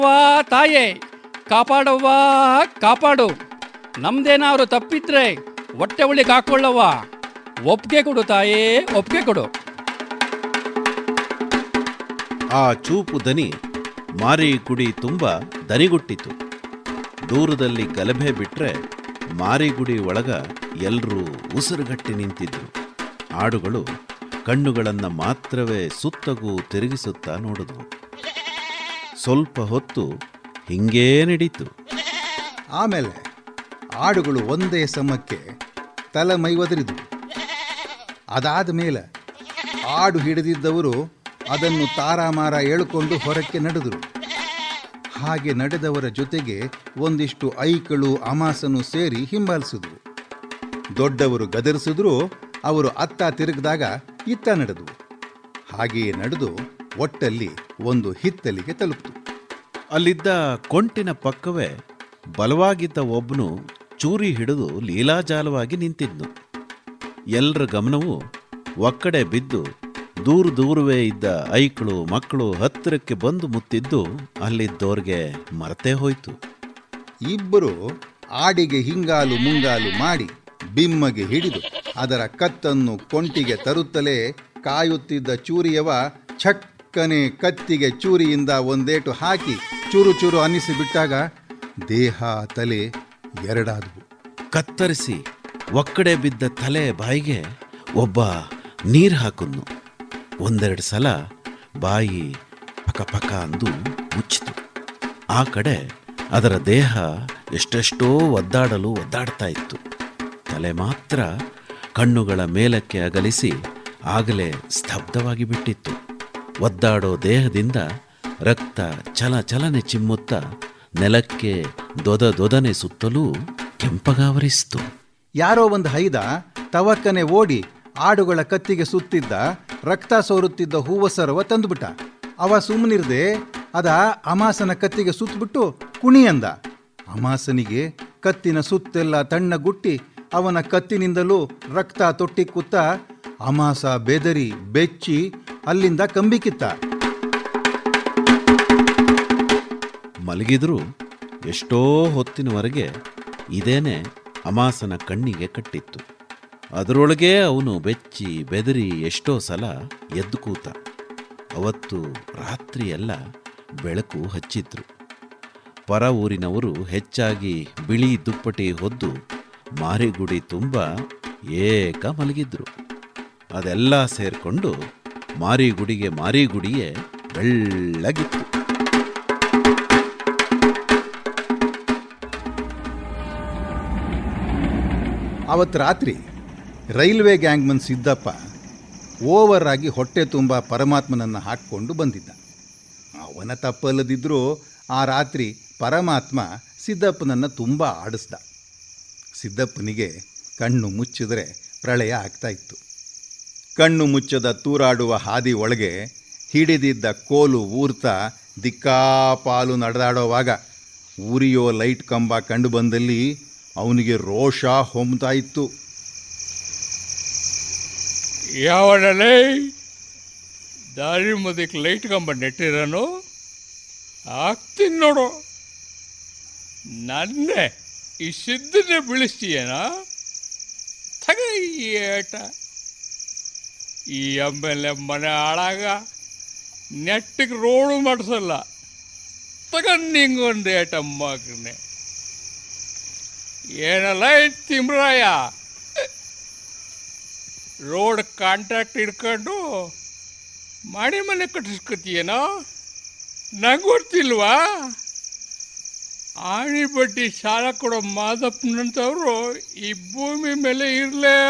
ವಾ ತಾಯೇ, ಕಾಪಾಡವ್ವ ಕಾಪಾಡು. ನಮ್ದೇನಾದ್ರು ತಪ್ಪಿದ್ರೆ ಹೊಟ್ಟೆ ಉಳಿಗೆ ಹಾಕೊಳ್ಳವ್ವ. ಒಪ್ಪಿಗೆ ಕೊಡು ತಾಯೇ, ಒಪ್ಪಿಗೆ ಕೊಡು. ಆ ಚೂಪು ದನಿ ಮಾರಿಗುಡಿ ತುಂಬ ದನಿಗುಟ್ಟಿತು. ದೂರದಲ್ಲಿ ಗಲಭೆ ಬಿಟ್ರೆ ಮಾರಿಗುಡಿ ಒಳಗ ಎಲ್ರೂ ಉಸಿರುಗಟ್ಟಿ ನಿಂತಿದ್ರು. ಆಡುಗಳು ಕಣ್ಣುಗಳನ್ನು ಮಾತ್ರವೇ ಸುತ್ತಗೂ ತಿರುಗಿಸುತ್ತಾ ನೋಡಿದ್ವು. ಸ್ವಲ್ಪ ಹೊತ್ತು ಹಿಂಗೇ ನಡೀತು. ಆಮೇಲೆ ಆಡುಗಳು ಒಂದೇ ಸಮಕ್ಕೆ ತಲೆ ಮೈ ಒದರಿದ್ವು. ಅದಾದ ಮೇಲೆ ಆಡು ಹಿಡಿದಿದ್ದವರು ಅದನ್ನು ತಾರಾಮಾರ ಎಳ್ಕೊಂಡು ಹೊರಕ್ಕೆ ನಡೆದರು. ಹಾಗೆ ನಡೆದವರ ಜೊತೆಗೆ ಒಂದಿಷ್ಟು ಐಕಳು ಅಮಾಸನು ಸೇರಿ ಹಿಂಬಾಲಿಸಿದ್ರು. ದೊಡ್ಡವರು ಗದರಿಸಿದ್ರು, ಅವರು ಅತ್ತ ತಿರುಗಿದಾಗ ಇತ್ತ ನಡೆದವು. ಹಾಗೆಯೇ ನಡೆದು ಒಟ್ಟಲ್ಲಿ ಒಂದು ಹಿತ್ತಲಿಗೆ ತಲುಪಿತು. ಅಲ್ಲಿದ್ದ ಕೊಂಟಿನ ಪಕ್ಕವೇ ಬಲವಾಗಿದ್ದ ಒಬ್ಬನು ಚೂರಿ ಹಿಡಿದು ಲೀಲಾಜಾಲವಾಗಿ ನಿಂತಿದ್ನು. ಎಲ್ಲರ ಗಮನವು ಒಕ್ಕಡೆ ಬಿದ್ದು ದೂರವೇ ಇದ್ದ ಐಕಳು ಮಕ್ಕಳು ಹತ್ತಿರಕ್ಕೆ ಬಂದು ಮುತ್ತಿದ್ದು ಅಲ್ಲಿದ್ದೋರ್ಗೆ ಮರೆತೇ ಹೋಯ್ತು. ಇಬ್ಬರು ಆಡಿಗೆ ಹಿಂಗಾಲು ಮುಂಗಾಲು ಮಾಡಿ ಬಿಮ್ಮಗೆ ಹಿಡಿದು ಅದರ ಕತ್ತನ್ನು ಕೊಂಟಿಗೆ ತರುತ್ತಲೇ ಕಾಯುತ್ತಿದ್ದ ಚೂರಿಯವ ಛಕ್ಕನೆ ಕತ್ತಿಗೆ ಚೂರಿಯಿಂದ ಒಂದೇಟು ಹಾಕಿ ಚೂರು ಚೂರು ಅನ್ನಿಸಿ ಬಿಟ್ಟಾಗ ದೇಹ ತಲೆ ಎರಡಾದವು. ಕತ್ತರಿಸಿ ಒಕ್ಕಡೆ ಬಿದ್ದ ತಲೆ ಬಾಯಿಗೆ ಒಬ್ಬ ನೀರು ಹಾಕುನ್ನು. ಒಂದೆರಡು ಸಲ ಬಾಯಿ ಪಕ ಪಕ ಅಂದು ಮುಚ್ಚಿತು. ಆ ಕಡೆ ಅದರ ದೇಹ ಎಷ್ಟೆಷ್ಟೋ ಒದ್ದಾಡ್ತಾ ಇತ್ತು. ತಲೆ ಮಾತ್ರ ಕಣ್ಣುಗಳ ಮೇಲಕ್ಕೆ ಅಗಲಿಸಿ ಆಗಲೇ ಸ್ತಬ್ಧವಾಗಿ ಬಿಟ್ಟಿತ್ತು. ಒದ್ದಾಡೋ ದೇಹದಿಂದ ರಕ್ತ ಚಲನೆ ಚಿಮ್ಮುತ್ತಾ ನೆಲಕ್ಕೆ ದೊದನೆ ಸುತ್ತಲೂ ಕೆಂಪಗಾವರಿಸಿತು. ಯಾರೋ ಒಂದು ಹೈದ ತವಕ್ಕನೆ ಓಡಿ ಆಡುಗಳ ಕತ್ತಿಗೆ ಸುತ್ತಿದ್ದ ರಕ್ತ ಸೋರುತ್ತಿದ್ದ ಹೂವಸರವ ತಂದುಬಿಟ್ಟ. ಅವ ಸುಮ್ಮನಿರ್ದೆ ಅದ ಅಮಾಸನ ಕತ್ತಿಗೆ ಸುತ್ತಬಿಟ್ಟು ಕುಣಿ ಅಂದ. ಅಮಾಸನಿಗೆ ಕತ್ತಿನ ಸುತ್ತೆಲ್ಲ ತಣ್ಣಗುಟ್ಟಿ ಅವನ ಕತ್ತಿನಿಂದಲೂ ರಕ್ತ ತೊಟ್ಟಿಕ್ಕುತ್ತ ಅಮಾಸ ಬೆದರಿ ಬೆಚ್ಚಿ ಅಲ್ಲಿಂದ ಕಂಬಿಕಿತ್ತ. ಮಲಗಿದ್ರು ಎಷ್ಟೋ ಹೊತ್ತಿನವರೆಗೆ ಇದೇನೆ ಅಮಾಸನ ಕಣ್ಣಿಗೆ ಕಟ್ಟಿತ್ತು. ಅದರೊಳಗೆ ಅವನು ಬೆಚ್ಚಿ ಬೆದರಿ ಎಷ್ಟೋ ಸಲ ಎದ್ದು ಕೂತ. ಅವತ್ತು ರಾತ್ರಿಯೆಲ್ಲ ಬೆಳಕು ಹಚ್ಚಿದ್ರು. ಪರ ಊರಿನವರು ಹೆಚ್ಚಾಗಿ ಬಿಳಿ ದುಪ್ಪಟಿ ಹೊದ್ದು ಮಾರಿಗುಡಿ ತುಂಬ ಏಕ ಮಲಗಿದ್ರು. ಅದೆಲ್ಲ ಸೇರ್ಕೊಂಡು ಮಾರಿಗುಡಿಯೇ ಬೆಳ್ಳಗಿತ್ತು. ಅವತ್ತು ರಾತ್ರಿ ರೈಲ್ವೆ ಗ್ಯಾಂಗ್ಮನ್ ಸಿದ್ದಪ್ಪ ಓವರ್ ಆಗಿ ಹೊಟ್ಟೆ ತುಂಬ ಪರಮಾತ್ಮನನ್ನು ಹಾಕ್ಕೊಂಡು ಬಂದಿದ್ದ. ಅವನ ತಪ್ಪಲ್ಲದಿದ್ದರೂ ಆ ರಾತ್ರಿ ಪರಮಾತ್ಮ ಸಿದ್ದಪ್ಪನನ್ನು ತುಂಬ ಆಡಿಸ್ದ. ಸಿದ್ದಪ್ಪನಿಗೆ ಕಣ್ಣು ಮುಚ್ಚಿದರೆ ಪ್ರಳಯ ಆಗ್ತಾ ಇತ್ತು. ಕಣ್ಣು ಮುಚ್ಚದ ತೂರಾಡುವ ಹಾದಿ ಒಳಗೆ ಹಿಡಿದಿದ್ದ ಕೋಲು ಊರ್ತಾ ದಿಕ್ಕಾಪಾಲು ನಡೆದಾಡೋವಾಗ ಉರಿಯೋ ಲೈಟ್ ಕಂಬ ಕಂಡು ಬಂದಲ್ಲಿ ಅವನಿಗೆ ರೋಷ ಹೊಮ್ತಾ ಇತ್ತು. ಯಾವಡಲೇ ದಾರಿ ಮದಕ್ಕೆ ಲೈಟ್ ಕಂಬ ನೆಟ್ಟಿರೋನು ಆಗ್ತೀನಿ ನೋಡು. ನನ್ನೇ ಈ ಸಿದ್ದನ್ನೇ ಬೀಳಿಸ್ತೀಯೇನ? ತಗ ಈ ಏಟ. ಈ ಆಮೇಲೆ ಮನೆ ಹಾಳಾಗ ನೆಟ್ಟಿಗೆ ರೋಡು ಮಾಡಿಸಲ್ಲ. ತಗೊಂಡು ನಿಂಗೊಂದು ಏಟ ಮಗನೆ. ಏನಲ್ಲ ತಿಮ್ರಾಯ, ರೋಡ್ ಕಾಂಟ್ರಾಕ್ಟ್ ಹಿಡ್ಕೊಂಡು ಮಾಡಿ ಮನೆ ಕಟ್ಟಿಸ್ಕೊತೀಯೇನೋ? ನಂಗೆ ಗೊತ್ತಿಲ್ವಾ? ಆಣಿ ಬಡ್ಡಿ ಸಾಲ ಕೊಡೋ ಮಾದಪ್ಪನಂತವರು ಈ ಭೂಮಿ ಮೇಲೆ ಇರಲೇ